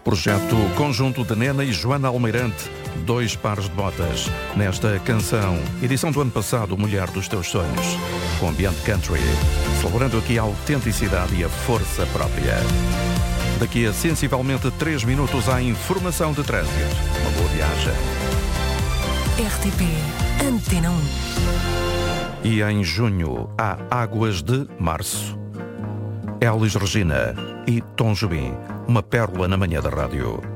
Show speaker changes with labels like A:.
A: Projeto conjunto de Nena e Joana Almeirante, Dois Pares de Botas. Nesta canção, edição do ano passado, Mulher dos Teus Sonhos, com ambiente country, celebrando aqui a autenticidade e a força própria. Daqui a sensivelmente 3 minutos há informação de trânsito. Uma boa viagem.
B: RTP Antena 1.
A: E em junho há Águas de Março. Elis Regina e Tom Jobim, uma pérola na manhã da rádio.